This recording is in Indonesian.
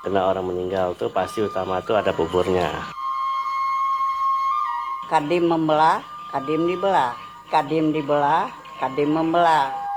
Karena orang meninggal tuh pasti utama tuh ada buburnya. Kadim membelah, kadim dibelah. Kadim dibelah, kadim membelah.